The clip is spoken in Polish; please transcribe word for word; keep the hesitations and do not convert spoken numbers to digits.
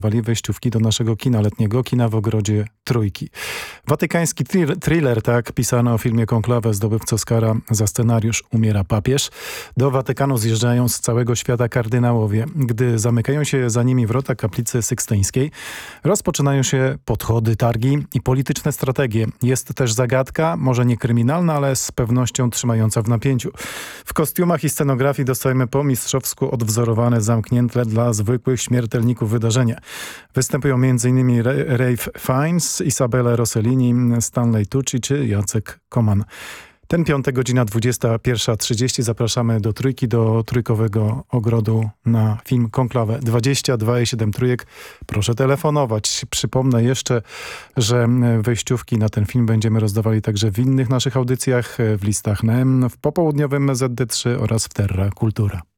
wali wejściówki do naszego kina letniego, kina w ogrodzie Trójki. Watykański thriller, thriller, tak pisano o filmie Konklawę, zdobywcy Oscara za scenariusz Umiera papież. Do Watykanu zjeżdżają z całego świata kardynałowie. Gdy zamykają się za nimi wrota kaplicy sykstyńskiej, rozpoczynają się podchody, targi i polityczne strategie. Jest też zagadka, może nie kryminalna, ale z pewnością trzymająca w napięciu. W kostiumach i scenografii dostajemy po mistrzowsku odwzorowane, zamknięte dla zwykłych śmiertelników wydarzenia. Występują m.in. Ralph Fiennes, Isabella Rossellini, Stanley Tucci czy Jacek Koman. Ten piątek, godzina dwudziesta pierwsza trzydzieści. Zapraszamy do Trójki, do Trójkowego Ogrodu na film Konklawę. dwadzieścia dwa i siedem Trójek. Proszę telefonować. Przypomnę jeszcze, że wejściówki na ten film będziemy rozdawali także w innych naszych audycjach, w listach N E M, w popołudniowym Z D trzy oraz w Terra Kultura.